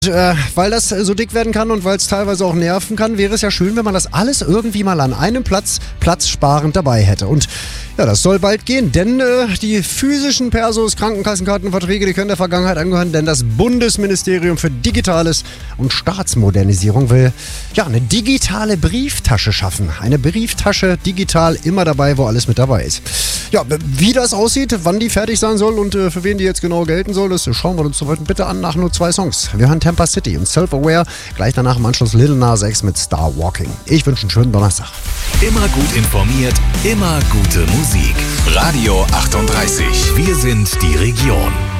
Weil das so dick werden kann und weil es teilweise auch nerven kann, wäre es ja schön, wenn man das alles irgendwie mal an einem Platz platzsparend dabei hätte. Und ja, das soll bald gehen, denn die physischen Persos, Krankenkassenkartenverträge, die können der Vergangenheit angehören, denn das Bundesministerium für Digitales und Staatsmodernisierung will ja eine digitale Brieftasche schaffen. Eine Brieftasche digital immer dabei, wo alles mit dabei ist. Ja, wie das aussieht, wann die fertig sein soll und für wen die jetzt genau gelten soll, das schauen wir uns heute bitte an nach nur 2 Songs. Wir hören Tampa City und Self-Aware, gleich danach im Anschluss Lil Nas X mit Star Walking. Ich wünsche einen schönen Donnerstag. Immer gut informiert, immer gute Musik. Radio 38. Wir sind die Region.